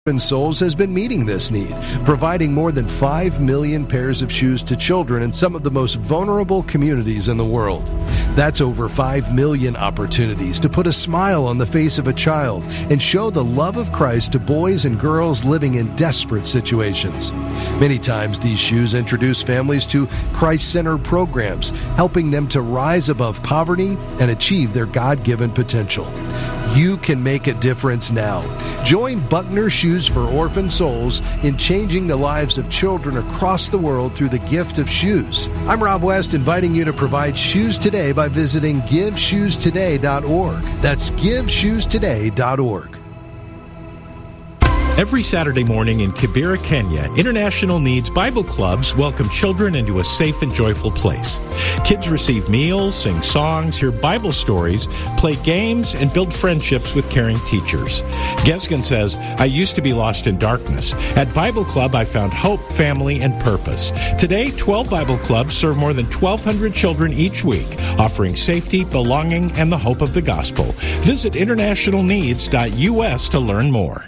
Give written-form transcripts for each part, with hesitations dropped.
Orphan Souls has been meeting this need, providing more than 5 million pairs of shoes to children in some of the most vulnerable communities in the world. That's over 5 million opportunities to put a smile on the face of a child and show the love of Christ to boys and girls living in desperate situations. Many times these shoes introduce families to Christ-centered programs, helping them to rise above poverty and achieve their God-given potential. You can make a difference now. Join Buckner Shoes for Orphan Souls in changing the lives of children across the world through the gift of shoes. I'm Rob West, inviting you to provide shoes today by visiting GiveShoesToday.org. That's GiveShoesToday.org. Every Saturday morning in Kibera, Kenya, International Needs Bible Clubs welcome children into a safe and joyful place. Kids receive meals, sing songs, hear Bible stories, play games, and build friendships with caring teachers. Gesgen says, I used to be lost in darkness. At Bible Club, I found hope, family, and purpose. Today, 12 Bible Clubs serve more than 1,200 children each week, offering safety, belonging, and the hope of the gospel. Visit internationalneeds.us to learn more.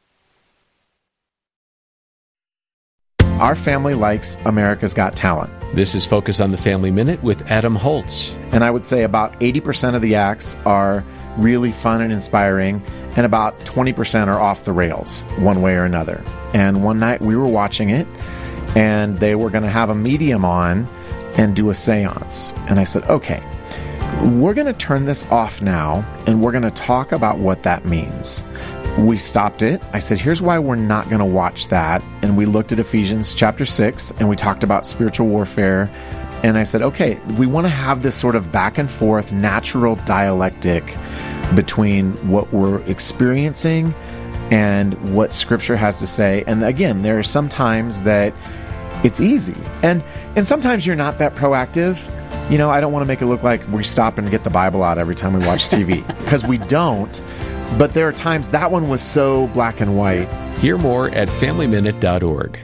Our family likes America's Got Talent. This is Focus on the Family Minute with Adam Holtz. And I would say about 80% of the acts are really fun and inspiring, and about 20% are off the rails, one way or another. And one night we were watching it, and they were going to have a medium on and do a seance. And I said, okay, we're going to turn this off now, and we're going to talk about what that means. We stopped it. I said, here's why we're not going to watch that. And we looked at Ephesians chapter 6, and we talked about spiritual warfare. And I said, okay, we want to have this sort of back and forth natural dialectic between what we're experiencing and what Scripture has to say. And again, there are some times that it's easy. And sometimes you're not that proactive. You know, I don't want to make it look like we stop and get the Bible out every time we watch TV, because we don't. But there are times that one was so black and white. Hear more at FamilyMinute.org.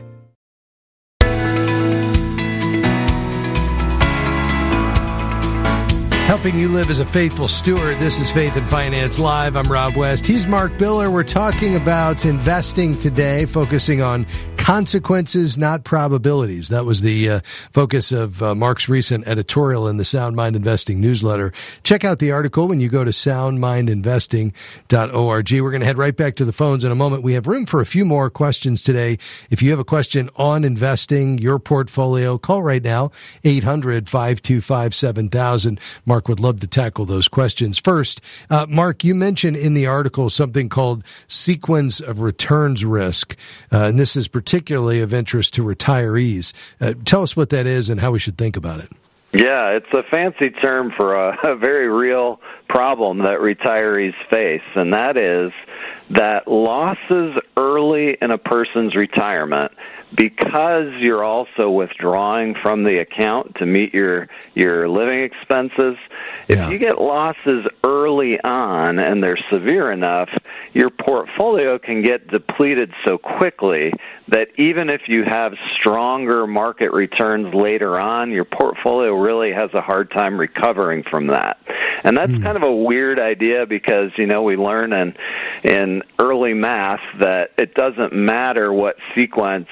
Helping you live as a faithful steward. This is Faith and Finance Live. I'm Rob West. He's Mark Biller. We're talking about investing today, focusing on consequences, not probabilities. That was the focus of Mark's recent editorial in the Sound Mind Investing newsletter. Check out the article when you go to soundmindinvesting.org. We're going to head right back to the phones in a moment. We have room for a few more questions today. If you have a question on investing, your portfolio, call right now, 800-525-7000. Mark would love to tackle those questions. First, Mark, you mentioned in the article something called sequence of returns risk, and this is particularly of interest to retirees. Tell us what that is and how we should think about it. Yeah, it's a fancy term for a very real problem that retirees face, and that is that losses early in a person's retirement, because you're also withdrawing from the account to meet your living expenses, if you get losses early on and they're severe enough, your portfolio can get depleted so quickly that even if you have stronger market returns later on, your portfolio really has a hard time recovering from that. And that's kind of a weird idea because, you know, we learn in early math that it doesn't matter what sequence,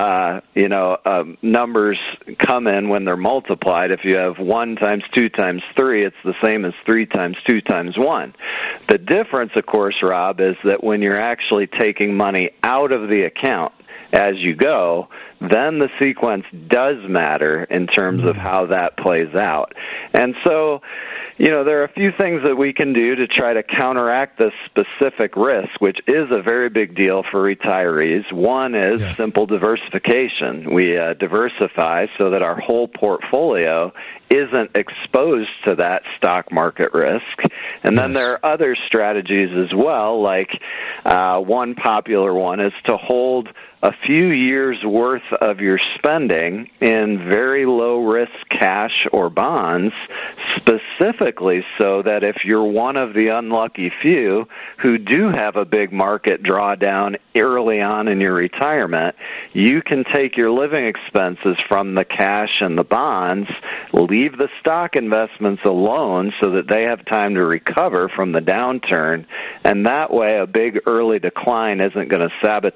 numbers come in when they're multiplied. If you have 1 times 2 times 3, it's the same as 3 times 2 times 1. The difference, of course, Rob, is that when you're actually taking money out of the account as you go, then the sequence does matter in terms of how that plays out. And so, you know, there are a few things that we can do to try to counteract this specific risk, which is a very big deal for retirees. One is simple diversification. We diversify so that our whole portfolio isn't exposed to that stock market risk. And then there are other strategies as well, like one popular one is to hold a few years' worth of your spending in very low-risk cash or bonds, specifically so that if you're one of the unlucky few who do have a big market drawdown early on in your retirement, you can take your living expenses from the cash and the bonds, leave the stock investments alone so that they have time to recover from the downturn, and that way a big early decline isn't going to sabotage